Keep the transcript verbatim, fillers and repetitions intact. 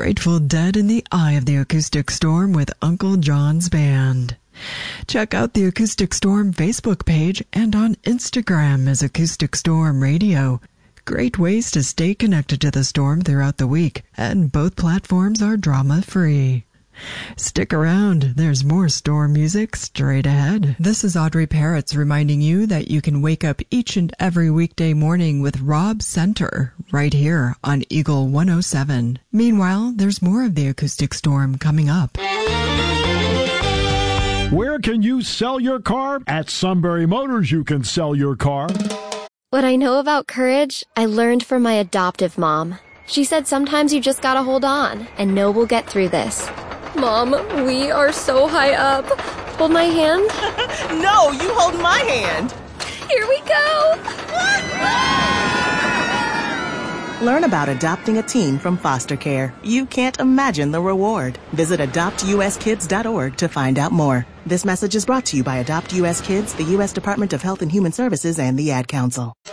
Grateful Dead in the Eye of the Acoustic Storm with Uncle John's Band. Check out the Acoustic Storm Facebook page and on Instagram as Acoustic Storm Radio. Great ways to stay connected to the storm throughout the week, and both platforms are drama-free. Stick around, there's more storm music straight ahead. This is Audrey Parrots reminding you that you can wake up each and every weekday morning with Rob Center right here on Eagle one oh seven. Meanwhile, there's more of the Acoustic Storm coming up. Where can you sell your car? At Sunbury Motors, you can sell your car. What I know about courage, I learned from my adoptive mom. She said sometimes you just gotta hold on and know we'll get through this. Mom, we are so high up. Hold my hand. No, you hold my hand. Here we go. Learn about adopting a teen from foster care. You can't imagine the reward. Visit adopt u s kids dot org to find out more. This message is brought to you by Adopt U S Kids, the U S Department of Health and Human Services, and the Ad Council.